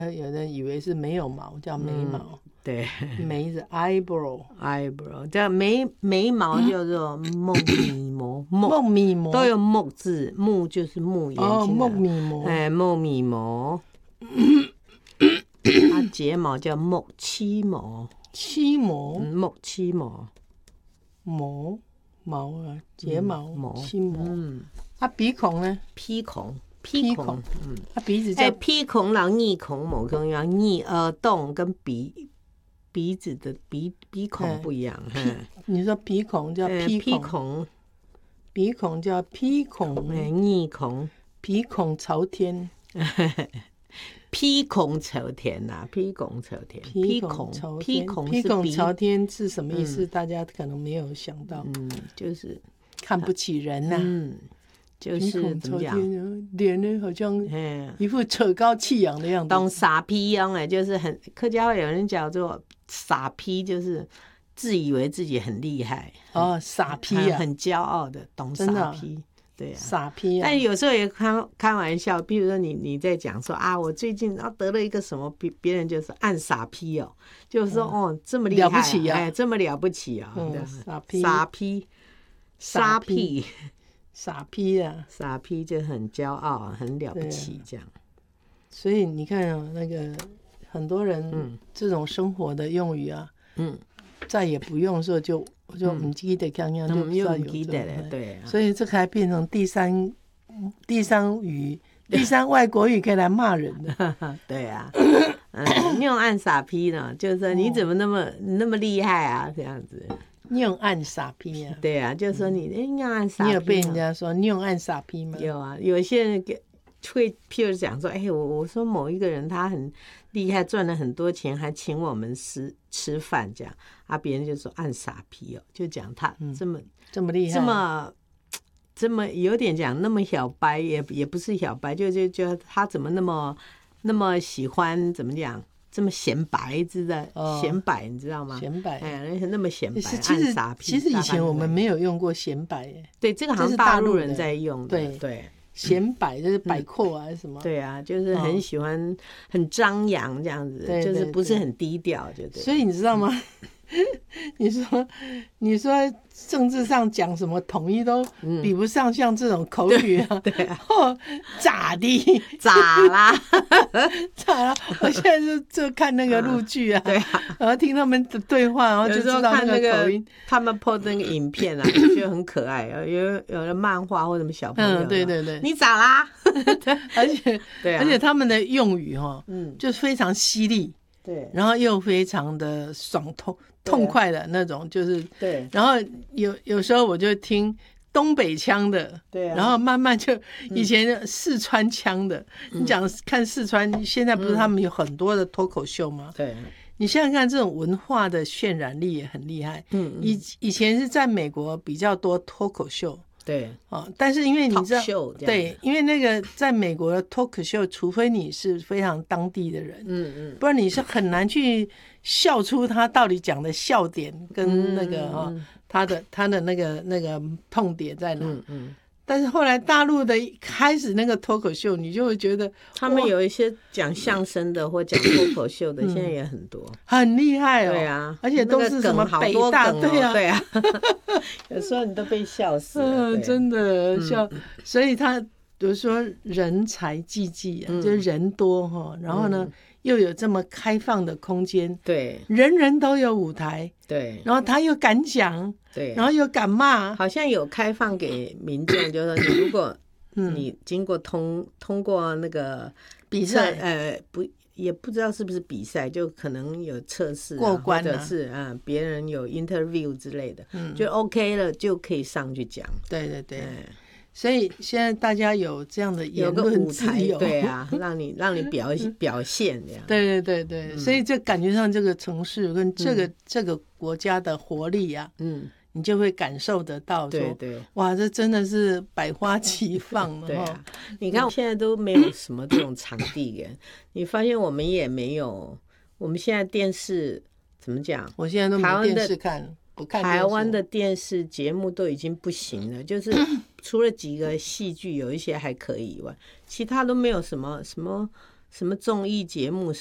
有人以为是没有毛叫眉毛， 对， 眉是 eyebrow， 叫眉毛叫做梦米膜， 梦米膜都有木字，木就是木眼睛的梦米膜， 梦米膜。睫毛叫木漆膜， 漆膜， 木漆膜， 毛啊，睫毛，漆膜。鼻孔呢？ 鼻孔， 鼻孔，鼻子叫鼻孔，然后耳孔、毛孔一样，耳洞跟鼻子的鼻孔不一样。 你说鼻孔叫鼻孔， 鼻孔叫鼻孔， 耳孔， 鼻孔朝天。 披孔朝天呐，披孔朝天，披孔朝天是什么意思？大家可能没有想到， 就是看不起人呐， 就是怎么讲， 脸呢好像一副趾高气扬的样子， 当傻批一样就是很客家话有人叫做傻批，就是自以为自己很厉害傻批啊， 很骄傲的，懂傻批。对啊， 傻批啊！ 但有时候也开玩笑，比如说你在讲说我最近得了一个什么，别人就是按傻批就是说这么厉害， 了不起啊， 这么了不起啊， 傻批傻批就很骄傲，很了不起这样。 所以你看那个很多人这种生活的用语再也不用说就不记得刚刚就不知道有这种， 对啊， 所以这还变成第三外国语可以来骂人的。 对啊，用按傻批呢，就是说你怎么那么厉害啊，这样子。 用按傻批啊？ 对啊，就是说你用按傻批。 你有被人家说你用按傻批吗？ 有啊，有些人会譬如讲说，我说某一个人他很厉害，赚了很多钱，还请我们吃饭这样别人就说按傻批就讲他这么厉害， 这么有点讲那么小白，也不是小白，就他怎么那么喜欢怎么讲这么显白，知道显摆你知道吗？ 显摆， 那么显摆， 按傻批。其实以前我们没有用过显摆， 对，这个好像大陆人在用的，对。 显摆就是摆阔还是什么？ 对啊，就是很喜欢很张扬这样子，就是不是很低调，就对。 所以你知道吗？你说政治上讲什么统一都比不上像这种口语啊， 对啊， 咋的？ 咋啦？ 咋啦？我现在就看那个陆剧啊， 对啊， 然后听他们的对话，然后就知道那个口音。 他们 po 那个影片就很可爱，有的漫画或什么小朋友， 对， 你咋啦？ 而且他们的用语就非常犀利， 对， 然后又非常的痛快的那种，就是对。 然后有时候我就听东北腔的， 对啊， 然后慢慢就以前四川腔的，你讲看四川，现在不是他们有很多的脱口秀吗？ 对， 你想想看，这种文化的渲染力也很厉害。以前是在美国比较多脱口秀。 对但是因为你知道，对，因为那个在美国的脱口秀，除非你是非常当地的人，不然你是很难去笑出他到底讲的笑点跟那个他的那个痛点在哪。但是后来大陆的开始那个脱口秀，你就会觉得他们有一些讲相声的或讲脱口秀的，现在也很多， 很厉害对啊， 而且都是什么北大， 对啊，有时候你都被笑死了， 真的笑。所以他比如说人才济济就是人多然后呢又有这么开放的空间， 对， 人人都有舞台， 对， 然后他又敢讲， 对， 然后又敢骂， 好像有开放给民众，就是说你如果你经过通过那个比赛， 也不知道是不是比赛，就可能有测试过关， 或者是别人有 interview 之类的，就 OK 了，就可以上去讲。 对，所以现在大家有这样的言论自由， 对啊，让你表现这样。 对，所以这感觉上这个城市跟这个国家的活力啊，你就会感受得到说， 对， 哇，这真的是百花齐放了。 对啊，你看现在都没有什么这种场地耶，你发现我们也没有，我们现在电视怎么讲？ 我现在都没电视看。 台湾的电视节目都已经不行了，就是除了几个戏剧有一些还可以以外，其他都没有什么什么综艺节目